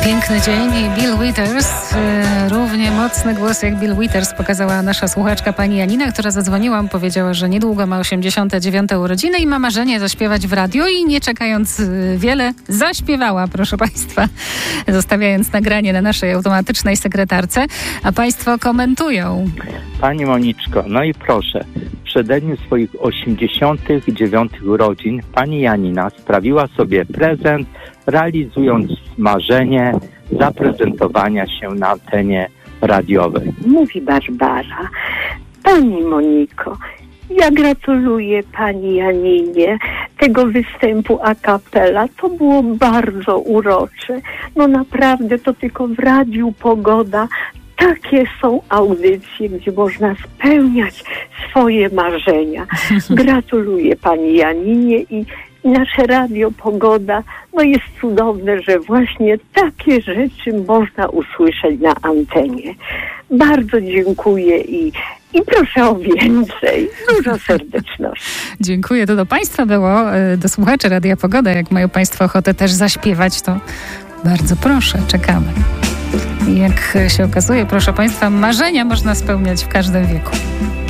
Piękny dzień i Bill Withers, równie mocny głos jak Bill Withers pokazała nasza słuchaczka pani Janina, która zadzwoniła, powiedziała, że niedługo ma 89. urodziny i ma marzenie zaśpiewać w radiu i nie czekając wiele zaśpiewała, proszę państwa, zostawiając nagranie na naszej automatycznej sekretarce, a państwo komentują. Pani Moniczko, no i proszę, w przededniu swoich 89 urodzin pani Janina sprawiła sobie prezent, realizując marzenie zaprezentowania się na antenie radiowej. Mówi Barbara. Pani Moniko, ja gratuluję pani Janinie tego występu a cappella. To było bardzo urocze. No naprawdę to tylko w Radiu Pogoda takie są audycje, gdzie można spełniać swoje marzenia. Gratuluję pani Janinie i nasze Radio Pogoda, no jest cudowne, że właśnie takie rzeczy można usłyszeć na antenie. Bardzo dziękuję i proszę o więcej. Dużo serdeczności. Dziękuję. To do państwa było, do słuchaczy Radia Pogoda. Jak mają państwo ochotę też zaśpiewać, to bardzo proszę, czekamy. I jak się okazuje, proszę państwa, marzenia można spełniać w każdym wieku.